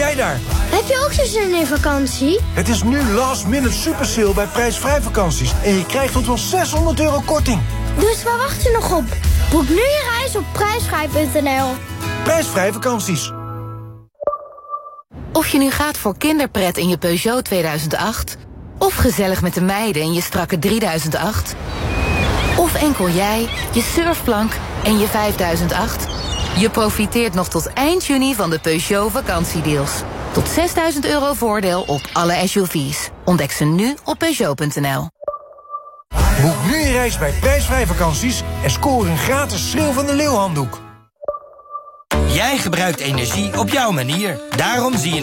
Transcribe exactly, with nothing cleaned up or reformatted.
jij daar? Heb je ook zo'n zin in vakantie? Het is nu last minute super sale bij prijsvrij vakanties. En je krijgt tot wel zeshonderd euro korting. Dus waar wacht je nog op? Boek nu je reis op prijsvrij punt n l. Prijsvrij vakanties. Of je nu gaat voor kinderpret in je Peugeot tweeduizend acht... of gezellig met de meiden in je strakke drieduizend acht... of enkel jij, je surfplank en je vijfduizend acht... je profiteert nog tot eind juni van de Peugeot vakantiedeals. Tot zesduizend euro voordeel op alle S U V's. Ontdek ze nu op Peugeot punt n l. Boek nu je reis bij prijsvrij vakanties en score een gratis Schreeuw van de Leeuw handdoek. Jij gebruikt energie op jouw manier. Daarom zie je